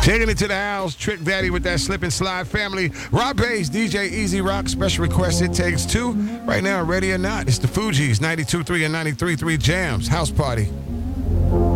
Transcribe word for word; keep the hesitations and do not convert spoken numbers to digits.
Taking it to the house, Trick Daddy with that slip and slide family. Rob Bass, D J Easy Rock, special request, It Takes Two. Right now, ready or not, it's the Fugees, ninety-two point three and ninety-three point three Jams, House Party.